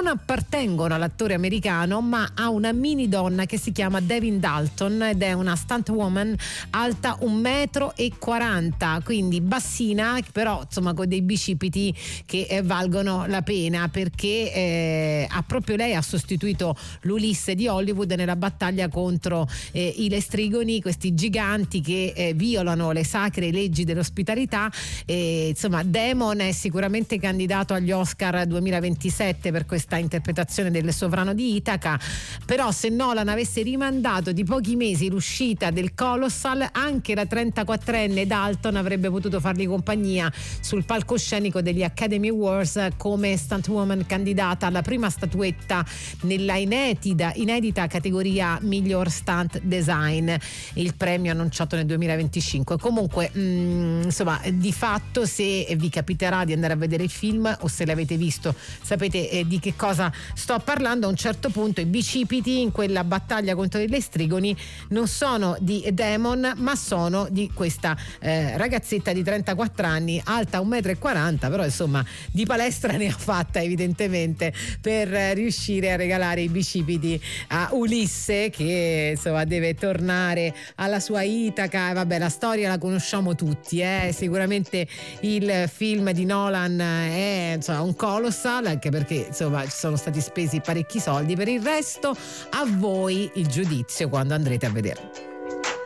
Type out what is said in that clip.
non appartengono all'attore americano, ma a una mini donna che si chiama Devin Dalton ed è una stunt woman alta 1,40 m, quindi bassina, però insomma con dei bicipiti che valgono la pena, perché lei ha sostituito l'Ulisse di Hollywood nella battaglia contro i lestrigoni, questi giganti che violano le sacre leggi dell'ospitalità. Insomma, Damon è sicuramente candidato agli Oscar 2027 per questa interpretazione del sovrano di Itaca, però se Nolan avesse rimandato di pochi mesi l'uscita del Colossal, anche la 34enne Dalton avrebbe potuto fargli compagnia sul palcoscenico degli Academy Awards come stuntwoman candidata alla prima statuetta nella inedita categoria miglior stunt design, il premio annunciato nel 2025. Comunque insomma, di fatto, se vi capiterà di andare a vedere il film o se l'avete visto sapete di che cosa sto parlando, a un certo punto i bicipiti in quella battaglia contro i lestrigoni non sono di Damon, ma sono di questa ragazzetta di 34 anni alta 1,40 m, però insomma di palestra ne ha fatta evidentemente per riuscire a regalare i bicipiti a Ulisse, che insomma deve tornare alla sua Itaca. Vabbè, la storia la conosciamo tutti, sicuramente il film di Nolan è insomma un colossal, anche perché insomma ci sono stati spesi parecchi soldi. Per il resto a voi il giudizio quando andrete a vederlo.